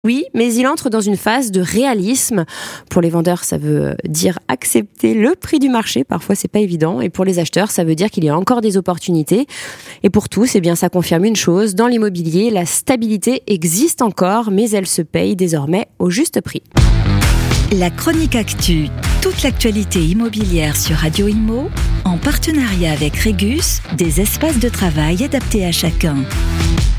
Oui, mais il entre dans une phase de réalisme. Pour les vendeurs, ça veut dire accepter le prix du marché. Parfois, c'est pas évident. Et pour les acheteurs, ça veut dire qu'il y a encore des opportunités. Et pour tous, ça confirme une chose. Dans l'immobilier, la stabilité existe encore, mais elle se paye désormais au juste prix. La Chronique Actu, toute l'actualité immobilière sur Radio Imo, en partenariat avec Régus, des espaces de travail adaptés à chacun.